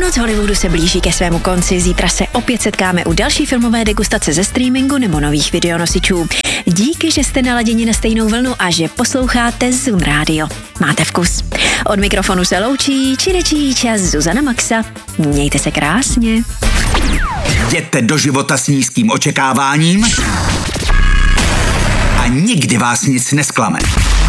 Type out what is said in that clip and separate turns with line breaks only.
Půlnoc Hollywoodu se blíží ke svému konci. Zítra se opět setkáme u další filmové degustace ze streamingu nebo nových videonosičů. Díky, že jste naladěni na stejnou vlnu a že posloucháte Zoom Radio. Máte vkus. Od mikrofonu se loučí čirečí čas Zuzana Maxa. Mějte se krásně.
Jděte do života s nízkým očekáváním a nikdy vás nic nesklame.